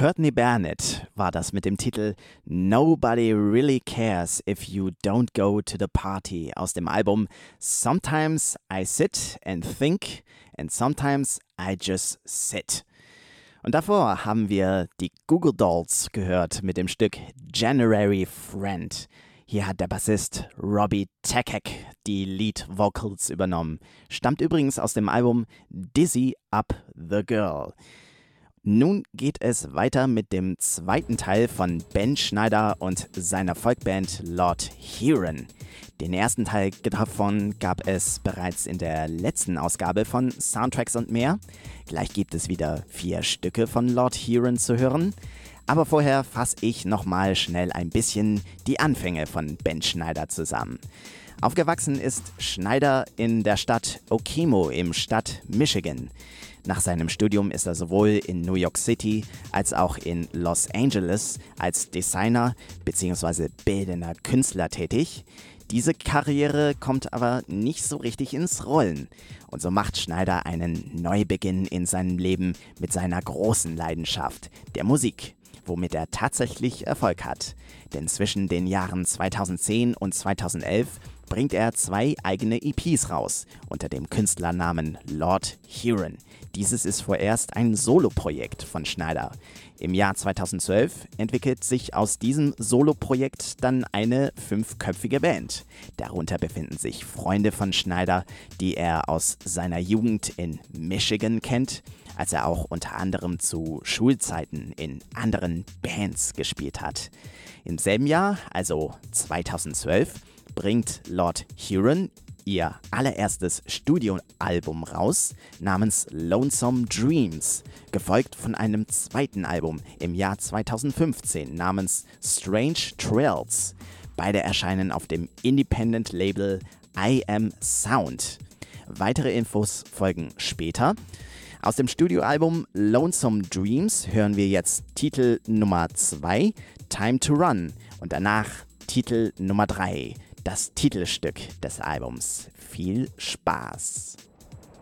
Courtney Barnett war das mit dem Titel Nobody Really Cares If You Don't Go to the Party aus dem Album Sometimes I Sit and Think and Sometimes I Just Sit. Und davor haben wir die Google Dolls gehört mit dem Stück January Friend. Hier hat der Bassist Robbie Takek die Lead Vocals übernommen. Stammt übrigens aus dem Album Dizzy Up the Girl. Nun geht es weiter mit dem zweiten Teil von Ben Schneider und seiner Folkband Lord Huron. Den ersten Teil davon gab es bereits in der letzten Ausgabe von Soundtracks und mehr. Gleich gibt es wieder 4 Stücke von Lord Huron zu hören. Aber vorher fasse ich nochmal schnell ein bisschen die Anfänge von Ben Schneider zusammen. Aufgewachsen ist Schneider in der Stadt Okemo im Staat Michigan. Nach seinem Studium ist er sowohl in New York City als auch in Los Angeles als Designer bzw. bildender Künstler tätig. Diese Karriere kommt aber nicht so richtig ins Rollen. Und so macht Schneider einen Neubeginn in seinem Leben mit seiner großen Leidenschaft, der Musik, womit er tatsächlich Erfolg hat. Denn zwischen den Jahren 2010 und 2011 bringt er 2 eigene EPs raus unter dem Künstlernamen Lord Huron. Dieses ist vorerst ein Soloprojekt von Schneider. Im Jahr 2012 entwickelt sich aus diesem Soloprojekt dann eine 5-köpfige Band. Darunter befinden sich Freunde von Schneider, die er aus seiner Jugend in Michigan kennt, als er auch unter anderem zu Schulzeiten in anderen Bands gespielt hat. Im selben Jahr, also 2012, bringt Lord Huron ihr allererstes Studioalbum raus namens Lonesome Dreams, gefolgt von einem zweiten Album im Jahr 2015 namens Strange Trails. Beide erscheinen auf dem Independent-Label I Am Sound. Weitere Infos folgen später. Aus dem Studioalbum Lonesome Dreams hören wir jetzt Titel Nummer 2, Time to Run, und danach Titel Nummer 3, das Titelstück des Albums. Viel Spaß!